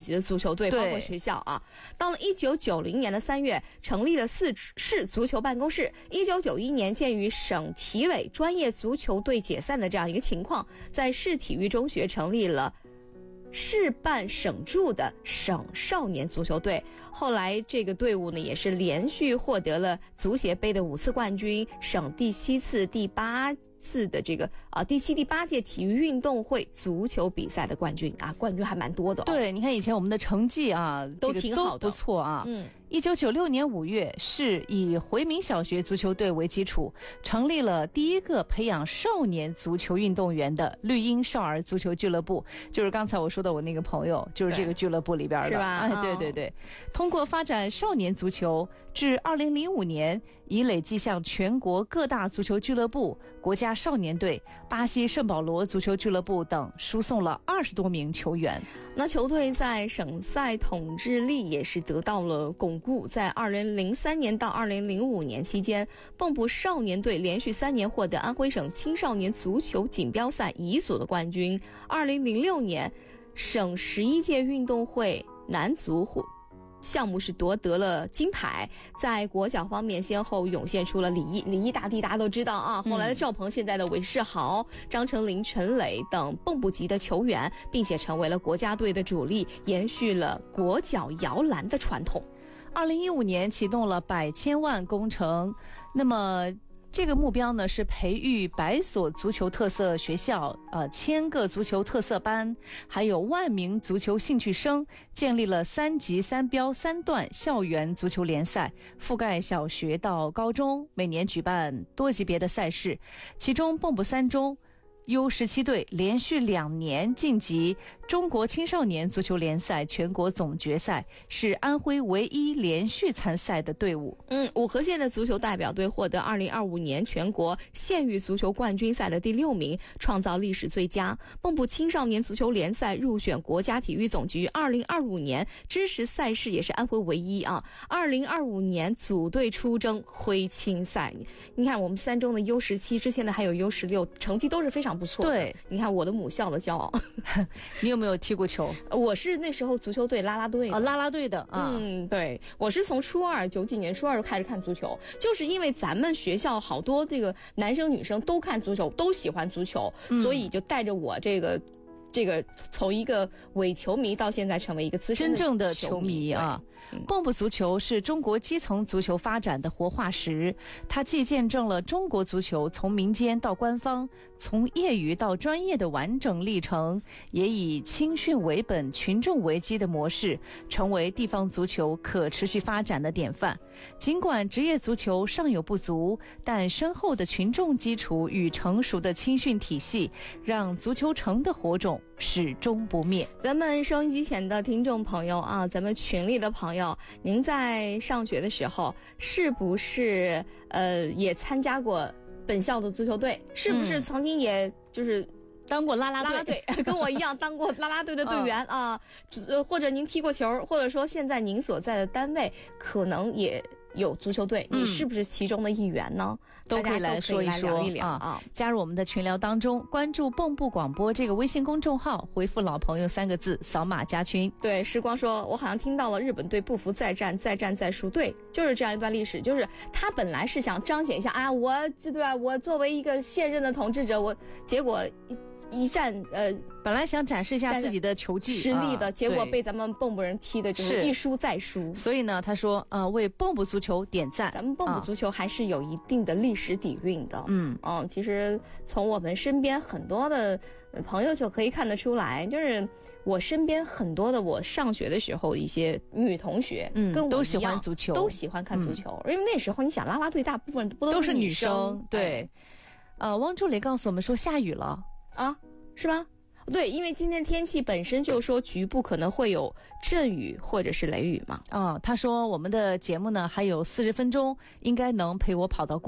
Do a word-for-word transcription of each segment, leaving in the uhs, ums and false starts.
级的足球队，包括学校啊。到了一九九零年的三月，成立了四市足球办公室。一九九一年，鉴于省体委专业足球队解散的这样一个情况，在市体育中学成立了市办省驻的省少年足球队。后来这个队伍呢，也是连续获得了足协杯的五次冠军，省第七次、第八次的这个啊、呃、第七、第八届体育运动会足球比赛的冠军啊，冠军还蛮多的、哦。 对，你看以前我们的成绩啊， 都挺好的， 这个、都不错啊。 嗯。 一九九六年五月，市以回民小学足球队为基础，成立了第一个培养少年足球运动员的绿茵少儿足球俱乐部，就是刚才我说的我那个朋友，就是这个俱乐部里边的， 是吧？ 哎，对对对。通过发展少年足球，至二零零五年，已累计向全国各大足球俱乐部、国家少年队、巴西圣保罗足球俱乐部等输送了二十多名球员。 那球队在省赛统治力也是得到了巩固。在二零零三年到二零零五年期间，蚌埠少年队连续三年获得安徽省青少年足球锦标赛乙组的冠军。二零零六年，省十一届运动会男足项目是夺得了金牌。在国脚方面，先后涌现出了李毅，李毅大帝大家都知道啊，后来的赵鹏，现在的韦世豪、张成林、陈磊等蚌埠籍的球员，并且成为了国家队的主力，延续了国脚摇篮的传统。 二零一五年启动了百千万工程，那么这个目标呢是培育百所足球特色学校，呃，千个足球特色班，还有万名足球兴趣生，建立了三级三标三段校园足球联赛，覆盖小学到高中，每年举办多级别的赛事，其中蚌埠三中U 十七队连续两年晋级中国青少年足球联赛全国总决赛，是安徽唯一连续参赛的队伍。 嗯，五河县的足球代表队获得二零二五年全国县域足球冠军赛的第六名，创造历史最佳。蚌埠青少年足球联赛入选国家体育总局二零二五年支持赛事，也是安徽唯一啊。二零二五年组队出征徽青赛，你看我们三中的 U 十七，之前的还有 U 十六，成绩都是非常不错的。 对， 你看我的母校的骄傲。 你有没有踢过球？ 我是那时候足球队啦啦队啊，啦啦队的啊。 嗯，对，我是从初二九几年初二就开始看足球，就是因为咱们学校好多这个男生女生都看足球，都喜欢足球，嗯、所以就带着我这个。这个从一个伪球迷到现在成为一个资深的真正的球迷啊！蚌埠足球是中国基层足球发展的活化石，它既见证了中国足球从民间到官方、从业余到专业的完整历程，也以青训为本、群众为基的模式，成为地方足球可持续发展的典范。尽管职业足球尚有不足，但深厚的群众基础与成熟的青训体系，让足球城的火种始终不灭。 咱们收音机前的听众朋友啊，咱们群里的朋友，您在上学的时候是不是呃也参加过本校的足球队？是不是曾经也就是当过啦啦队？ 啦啦队跟我一样当过啦啦队的队员啊，呃，或者您踢过球，或者说现在您所在的单位可能也有足球队，你是不是其中的一员呢？ 嗯、都可以来说一说聊一聊啊！啊加入我们的群聊当中，关注蚌埠广播这个微信公众号，回复“老朋友”三个字，扫码加群。 对，时光说，我好像听到了日本队不服再战，再战再输，对，就是这样一段历史。就是他本来是想彰显一下啊，我对吧？我作为一个现任的统治者，我结果一一战呃。 本来想展示一下自己的球技实力的、 啊、 结果被咱们蚌埠人踢的就是一输再输。 所以呢，他说呃为蚌埠足球点赞。 咱们蚌埠足球还是有一定的历史底蕴的。 嗯嗯，其实从我们身边很多的朋友就可以看得出来，就是我身边很多的我上学的时候一些女同学， 嗯， 跟我都喜欢足球， 都喜欢看足球，嗯、因为那时候你想啦啦队大部分不都是女生？ 都是女生对。 哎、 呃，汪助理告诉我们说下雨了啊，是吗？对，因为今天天气本身就说局部可能会有阵雨或者是雷雨嘛。 哦，他说我们的节目呢还有四十分钟，应该能陪我跑到固镇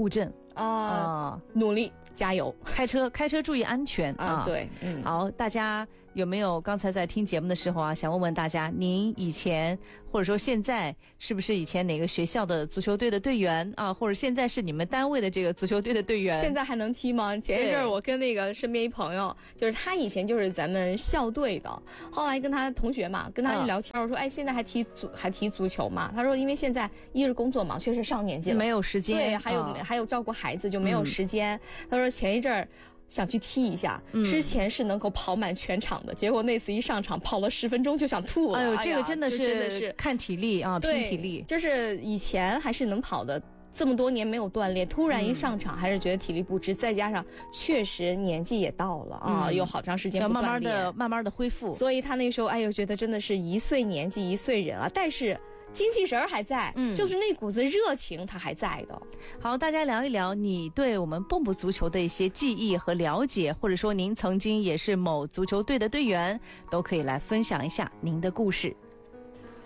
啊、 啊， 努力加油， 开车开车注意安全啊， 啊。 对，嗯， 好，大家有没有刚才在听节目的时候啊，想问问大家，您以前或者说现在是不是以前哪个学校的足球队的队员啊，或者现在是你们单位的这个足球队的队员？ 现在还能踢吗？前一阵儿我跟那个身边一朋友，就是他以前就是咱们校队的，后来跟他同学嘛，跟他嗯聊天，我说，哎，现在还踢足还踢足球吗？他说，因为现在一是工作忙，确实上年纪了， 没有时间， 对，还有、 啊还有照顾孩子就没有时间。他说前一阵儿想去踢一下， 嗯之前是能够跑满全场的，结果那次一上场跑了十分钟就想吐了。 哎呦， 呀这个真的就是真的是看体力啊，拼对体力。 就是以前还是能跑的。这么多年没有锻炼，突然一上场还是觉得体力不支，再加上确实年纪也到了啊， 嗯有好长时间要慢不锻炼， 慢的、慢慢的恢复。 所以他那时候哎呦觉得真的是一岁年纪一岁人啊，但是精气神儿还在， 嗯就是那股子热情他还在的。 好，大家聊一聊你对我们蹦蹦足球的一些记忆和了解，或者说您曾经也是某足球队的队员，都可以来分享一下您的故事。